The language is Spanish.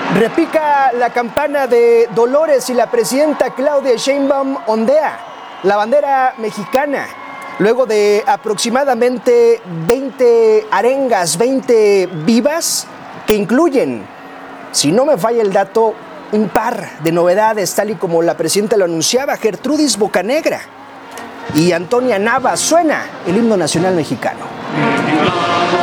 Repica la campana de Dolores y la presidenta Claudia Sheinbaum ondea la bandera mexicana. Luego de aproximadamente 20 arengas, 20 vivas que incluyen, si no me falla el dato, un par de novedades, tal y como la presidenta lo anunciaba. Gertrudis Bocanegra y Antonia Nava. Suena el himno nacional mexicano.